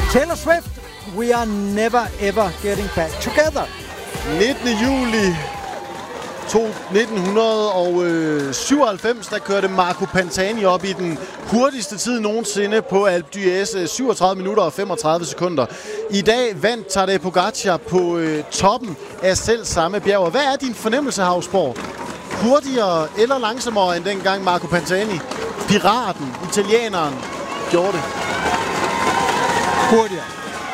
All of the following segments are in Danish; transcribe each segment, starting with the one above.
Taylor Swift, We Are Never Ever Getting Back Together. 19. juli 1997, der kørte Marco Pantani op i den hurtigste tid nogensinde på Alpe d'Huez, 37 minutter og 35 sekunder. I dag vandt Tadej Pogačar på toppen af selv samme bjerg. Hvad er din fornemmelse, Hausborg? Hurtigere eller langsommere end dengang Marco Pantani, piraten, italieneren, gjorde det? Hurtigere.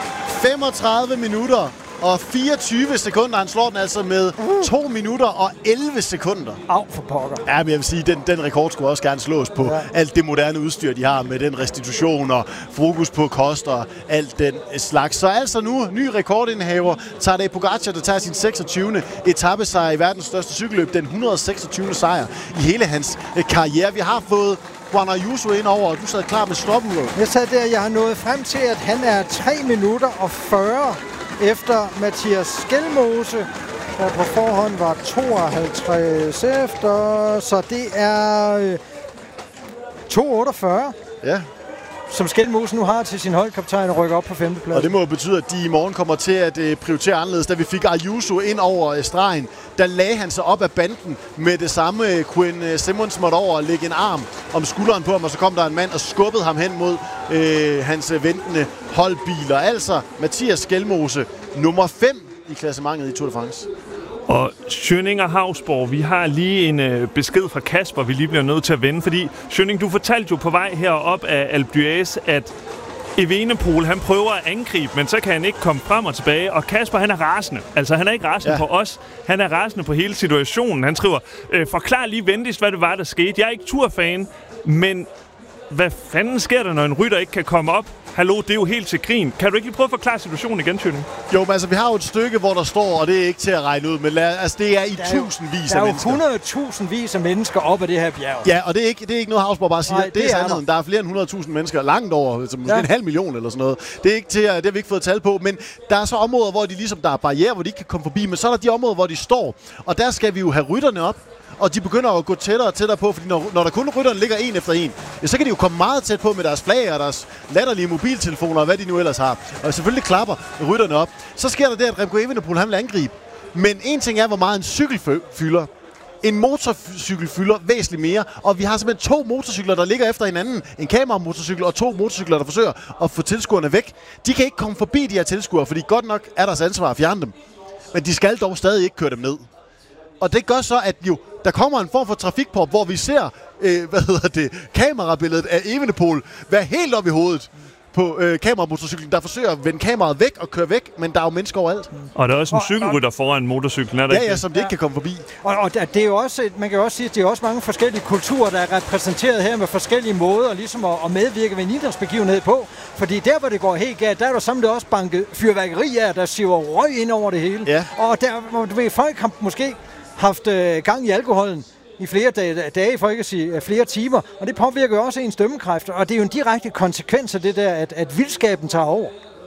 35 minutter og 24 sekunder. Han slår den altså med 2 minutter og 11 sekunder. Au for pokker. Ja, men jeg vil sige, den rekord skulle også gerne slås på alt det moderne udstyr, de har med den restitution og fokus på kost og alt den slags. Så altså nu ny rekordindhaver Tadej Pogačar, der tager sin 26. etapesejr i verdens største cykelløb. Den 126. sejr i hele hans karriere. Vi har fået Juan Ayuso ind over, og du sad klar med stopuret. Jeg sad der, jeg har nået frem til, at han er 3 minutter og 40 efter Mathias Skelmose, der på forhånd var 52 efter, så det er 2.48. Ja. Som Skelmose nu har til sin holdkaptajn og rykker op på 5. plads. Og det må betyde, at de i morgen kommer til at prioritere anderledes. Da vi fik Ayuso ind over stregen, der lagde han sig op af banden med det samme. Quinn Simmons måtte over og lægge en arm om skulderen på ham, og så kom der en mand og skubbede ham hen mod hans ventende holdbiler. Altså Mathias Skelmose, nummer 5 i klassementet i Tour de France. Og Schønning og Hausborg, vi har lige en besked fra Kasper, vi lige bliver nødt til at vende, fordi Schønning, du fortalte jo på vej herop af Alpe d'Huez, at Evenepoel, han prøver at angribe, men så kan han ikke komme frem og tilbage, og Kasper, han er rasende. Altså, han er ikke rasende på os, han er rasende på hele situationen. Han skriver, forklar lige venligst, hvad det var, der skete. Jeg er ikke Tour-fan, men hvad fanden sker der, når en rytter ikke kan komme op? Hallo, det er jo helt til grin. Kan du ikke lige prøve at forklare situationen igen, Schønning? Jo, men altså, vi har jo et stykke, hvor der står, og det er ikke til at regne ud, men altså, det er i tusindvis af mennesker. Der er jo 100.000 af mennesker op ad det her bjerg. Ja, og det er ikke noget, Hausborg bare siger. Nej, det er sandheden. Der er flere end 100.000 mennesker, langt over, altså måske 500.000 eller sådan noget. Det er ikke til det har vi ikke fået tal på, men der er så områder, hvor de ligesom, der er barrierer, hvor de ikke kan komme forbi, men så er der de områder, hvor de står, og der skal vi jo have rytterne op. Og de begynder at gå tættere og tættere på, fordi når der kun rytterne ligger en efter en, så kan de jo komme meget tæt på med deres flag og deres latterlige mobiltelefoner og hvad de nu ellers har. Og selvfølgelig klapper rytterne op. Så sker der det, at Remco Evenepoel, han vil angribe. Men en ting er, hvor meget en cykel fylder. En motorcykel fylder væsentligt mere, og vi har simpelthen 2 motorcykler, der ligger efter hinanden. En kameramotorcykel og 2 motorcykler, der forsøger at få tilskuerne væk. De kan ikke komme forbi de her tilskuere, fordi godt nok er deres ansvar at fjerne dem. Men de skal dog stadig ikke køre dem ned. Og det gør så, at jo, der kommer en form for trafikprop, hvor vi ser kamerabilledet af Evenepoel være helt op i hovedet på kameramotorcyklen, der forsøger at vende kameraet væk og køre væk, men der er jo mennesker overalt. Og der er også en cykelrytter foran motorcyklen, er der ikke? Ja, som de ikke kan komme forbi. Og det er jo også, man kan jo også sige, at det er også mange forskellige kulturer, der er repræsenteret her med forskellige måder, ligesom at medvirke ved en idrætsbegivenhed på. Fordi der, hvor det går helt galt, der er der samtidig også banket fyrværkeri af, der siver røg ind over det hele. Ja. Og der, du ved, folk har måske haft gang i alkoholen i flere dage, for ikke at sige flere timer, og det påvirker jo også ens dømmekræfter, og det er jo en direkte konsekvens af det der, at vildskaben tager over.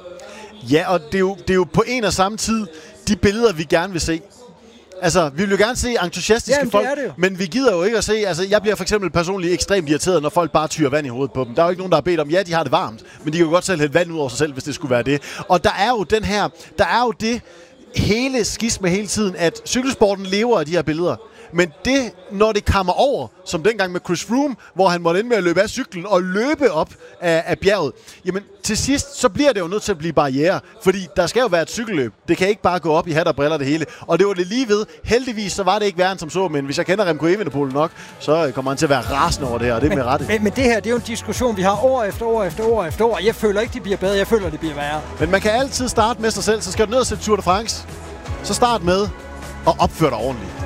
Ja, og det er jo på en og samme tid de billeder, vi gerne vil se. Altså, vi vil jo gerne se entusiastiske folk, men vi gider jo ikke at se, altså jeg bliver for eksempel personligt ekstremt irriteret, når folk bare tyrer vand i hovedet på dem. Der er jo ikke nogen, der har bedt om, ja, de har det varmt, men de kan jo godt selv hælde vand ud over sig selv, hvis det skulle være det. Og der er jo det hele skisme hele tiden, at cykelsporten lever af de her billeder. Men det, når det kommer over, som dengang med Chris Froome, hvor han måtte ende med at løbe af cyklen og løbe op af bjerget, jamen til sidst, så bliver det jo nødt til at blive barriere, fordi der skal jo være et cykelløb. Det kan ikke bare gå op i hat og briller det hele. Og det var det lige ved. Heldigvis, så var det ikke værre end som så, men hvis jeg kender Remco Evenepoel nok, så kommer han til at være rasende over det her, og det er med rette. Men det her, det er jo en diskussion, vi har år efter år. Jeg føler ikke, det bliver bedre. Jeg føler, det bliver værre. Men man kan altid starte med sig selv, så skal du ned og sætte Tour de France. Så start med at opføre dig ordentligt.